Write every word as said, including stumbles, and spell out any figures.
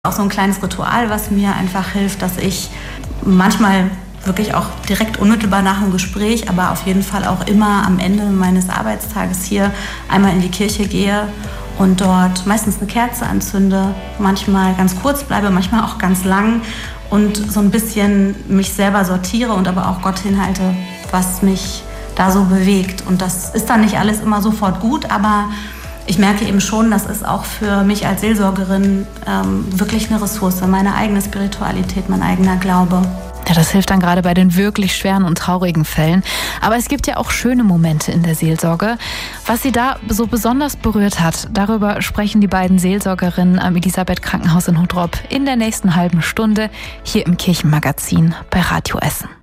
Auch so ein kleines Ritual, was mir einfach hilft, dass ich manchmal wirklich auch direkt unmittelbar nach dem Gespräch, aber auf jeden Fall auch immer am Ende meines Arbeitstages hier einmal in die Kirche gehe und dort meistens eine Kerze anzünde, manchmal ganz kurz bleibe, manchmal auch ganz lang und so ein bisschen mich selber sortiere und aber auch Gott hinhalte, was mich da so bewegt. Und das ist dann nicht alles immer sofort gut, aber ich merke eben schon, das ist auch für mich als Seelsorgerin ähm, wirklich eine Ressource, meine eigene Spiritualität, mein eigener Glaube. Ja, das hilft dann gerade bei den wirklich schweren und traurigen Fällen. Aber es gibt ja auch schöne Momente in der Seelsorge. Was sie da so besonders berührt hat, darüber sprechen die beiden Seelsorgerinnen am Elisabeth Krankenhaus in Hottrop in der nächsten halben Stunde hier im Kirchenmagazin bei Radio Essen.